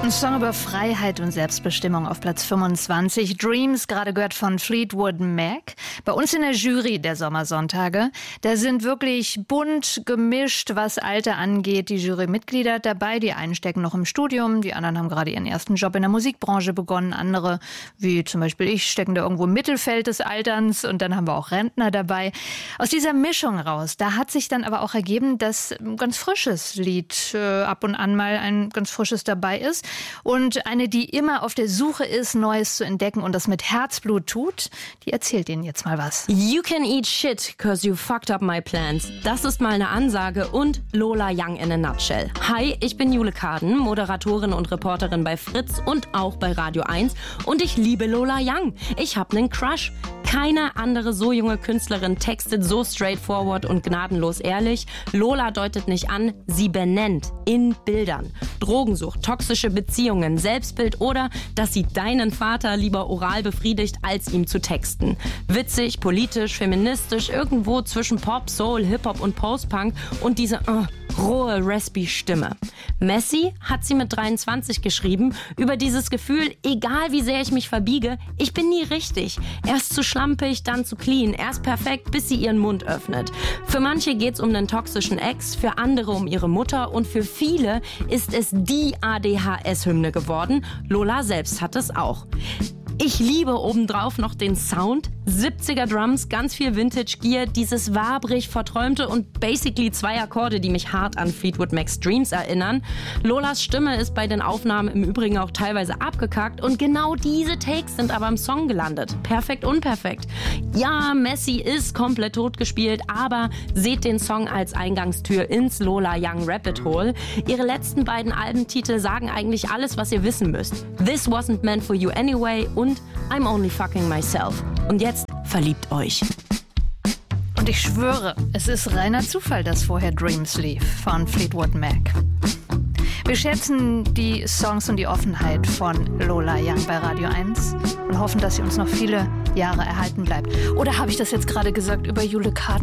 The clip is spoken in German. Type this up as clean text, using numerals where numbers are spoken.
Ein Song über Freiheit und Selbstbestimmung auf Platz 25. Dreams, gerade gehört von Fleetwood Mac. Bei uns in der Jury der Sommersonntage, da sind wirklich bunt gemischt, was Alter angeht. Die Jurymitglieder dabei, die einen stecken noch im Studium, die anderen haben gerade ihren ersten Job in der Musikbranche begonnen. Andere, wie zum Beispiel ich, stecken da irgendwo im Mittelfeld des Alterns und dann haben wir auch Rentner dabei. Aus dieser Mischung raus, da hat sich dann aber auch ergeben, dass ein ganz frisches Lied ab und an mal ein ganz frisches dabei ist. Und eine, die immer auf der Suche ist, Neues zu entdecken und das mit Herzblut tut, die erzählt Ihnen jetzt mal was. You can eat shit, cause you fucked up my plans. Das ist mal eine Ansage und Lola Young in a nutshell. Hi, ich bin Jule Karden, Moderatorin und Reporterin bei Fritz und auch bei Radio 1 und ich liebe Lola Young. Ich hab nen Crush. Keine andere so junge Künstlerin textet so straightforward und gnadenlos ehrlich. Lola deutet nicht an, sie benennt in Bildern. Drogensucht, toxische Beziehungen, Selbstbild oder dass sie deinen Vater lieber oral befriedigt, als ihm zu texten. Witzig, politisch, feministisch, irgendwo zwischen Pop, Soul, Hip-Hop und Post-Punk und diese rohe, raspy Stimme. Messi hat sie mit 23 geschrieben über dieses Gefühl, egal wie sehr ich mich verbiege, ich bin nie richtig. Erst zu schlampig, dann zu clean, erst perfekt, bis sie ihren Mund öffnet. Für manche geht's um einen toxischen Ex, für andere um ihre Mutter und für viele ist es die ADHS-Hymne geworden. Lola selbst hat es auch. Ich liebe obendrauf noch den Sound, 70er Drums, ganz viel Vintage Gear, dieses wabrig verträumte und basically 2 Akkorde, die mich hart an Fleetwood Mac's Dreams erinnern. Lolas Stimme ist bei den Aufnahmen im Übrigen auch teilweise abgekackt und genau diese Takes sind aber im Song gelandet. Perfekt, unperfekt. Ja, Messi ist komplett totgespielt, aber seht den Song als Eingangstür ins Lola Young Rabbit Hole. Ihre letzten beiden Albentitel sagen eigentlich alles, was ihr wissen müsst. This Wasn't Meant For You Anyway und I'm Only Fucking Myself. Und jetzt verliebt euch. Und ich schwöre, es ist reiner Zufall, dass vorher Dreams lief von Fleetwood Mac. Wir schätzen die Songs und die Offenheit von Lola Young bei Radio 1 und hoffen, dass sie uns noch viele Jahre erhalten bleibt. Oder habe ich das jetzt gerade gesagt über Jule Karden?